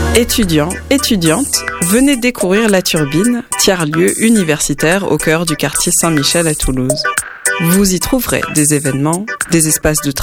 Étudiants, étudiantes, venez découvrir La Turbine, tiers-lieu universitaire au cœur du quartier Saint-Michel à Toulouse. Vous y trouverez des événements, des espaces de